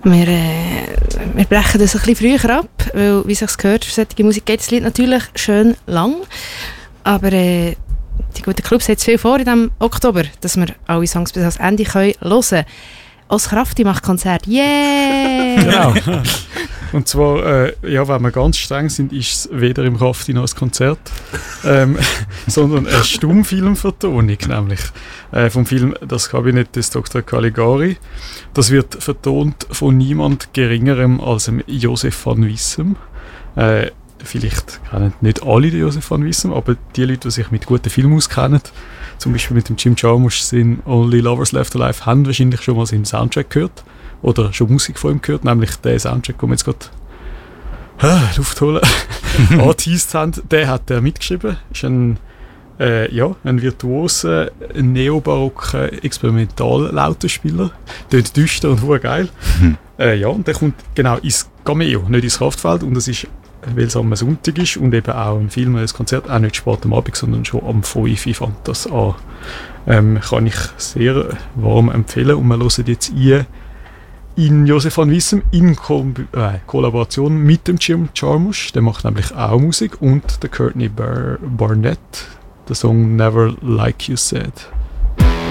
Wir brechen das ein bisschen früher ab, weil, wie es sich gehört, für solche Musik geht das Lied natürlich schön lang. Aber die guten Clubs haben es viel vor in diesem Oktober, dass wir alle Songs bis ans Ende hören können. Os Krafti macht Konzert. Yeah! Genau. Und zwar, wenn wir ganz streng sind, ist es weder im Krafti noch ein Konzert, sondern eine Stummfilmvertonung, nämlich vom Film «Das Kabinett des Dr. Caligari». Das wird vertont von niemand Geringerem als dem Josef van Wissem. Vielleicht kennen nicht alle den Josef van Wissem, aber die Leute, die sich mit guten Filmen auskennen, zum Beispiel mit dem Jim Jarmusch in «Only Lovers Left Alive», haben wahrscheinlich schon mal seinen Soundtrack gehört oder schon Musik von ihm gehört, nämlich der Soundtrack, den wir jetzt gerade Luft holen, angeteased haben. Den hat er mitgeschrieben. Ist ein virtuoser, neobarocker Experimentallautenspieler. Tönt düster und geil. Und der kommt genau ins Cameo, nicht ins Kraftfeld. Und das ist, weil es am Sonntag ist und eben auch ein Film, ein Konzert, auch nicht spät am Abend, sondern schon am 5 Uhr fängt das an. Kann ich sehr warm empfehlen. Und wir hören jetzt in Josef van Wissem in Kollaboration mit dem Jim Jarmusch, der macht nämlich auch Musik, und der Courtney Barnett, der Song «Never Like You Said».